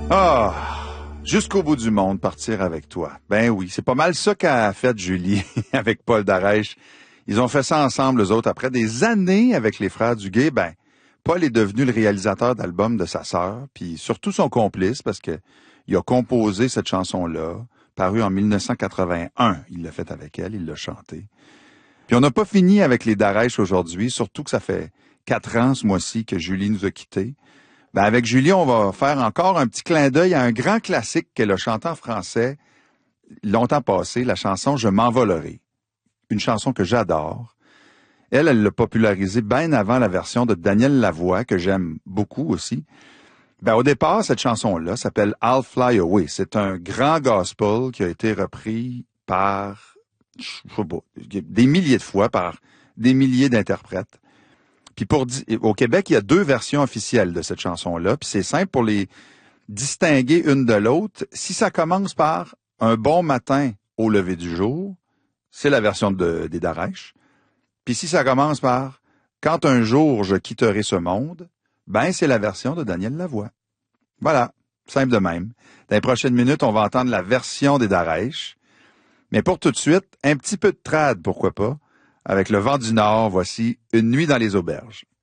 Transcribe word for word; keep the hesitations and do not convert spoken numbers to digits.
Ah, jusqu'au bout du monde, partir avec toi. Ben oui, c'est pas mal ça qu'a fait Julie avec Paul Darèche. Ils ont fait ça ensemble, eux autres. Après des années avec les frères Duguay, ben, Paul est devenu le réalisateur d'albums de sa sœur, puis surtout son complice, parce que il a composé cette chanson-là, parue en mille neuf cent quatre-vingt-un. Il l'a fait avec elle, il l'a chanté. Puis on n'a pas fini avec les Darèche aujourd'hui, surtout que ça fait quatre ans ce mois-ci que Julie nous a quittés. Ben avec Julie, on va faire encore un petit clin d'œil à un grand classique qu'elle a chanté en français longtemps passé, la chanson « Je m'envolerai ». Une chanson que j'adore. Elle, elle l'a popularisée bien avant la version de Daniel Lavoie, que j'aime beaucoup aussi. Ben, au départ, cette chanson-là s'appelle « I'll Fly Away ». C'est un grand gospel qui a été repris par, je sais pas, des milliers de fois, par des milliers d'interprètes. Puis pour au Québec, il y a deux versions officielles de cette chanson-là, puis c'est simple pour les distinguer une de l'autre. Si ça commence par « Un bon matin au lever du jour », c'est la version de, des Darèche. Puis si ça commence par « Quand un jour je quitterai ce monde », ben c'est la version de Daniel Lavoie. Voilà, simple de même. Dans les prochaines minutes, on va entendre la version des Darèche. Mais pour tout de suite, un petit peu de trad, pourquoi pas. Avec le vent du Nord, voici Une nuit dans les auberges.